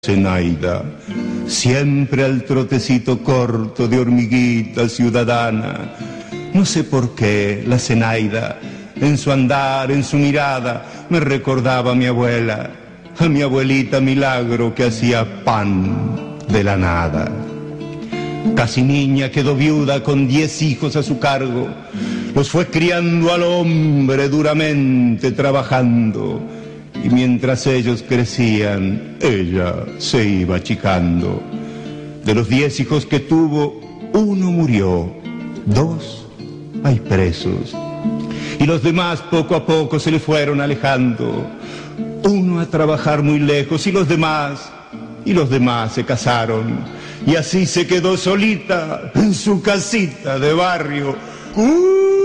Zenaida, siempre al trotecito corto de hormiguita ciudadana. No sé por qué la Zenaida, en su andar, en su mirada, me recordaba a mi abuela, a mi abuelita Milagro que hacía pan de la nada. Casi niña quedó viuda con 10 hijos a su cargo, los fue criando al hombre duramente trabajando. Y mientras ellos crecían, ella se iba achicando. De los 10 hijos que tuvo, 1 murió, 2 hay presos. Y los demás poco a poco se le fueron alejando. Uno a trabajar muy lejos y los demás se casaron. Y así se quedó solita en su casita de barrio.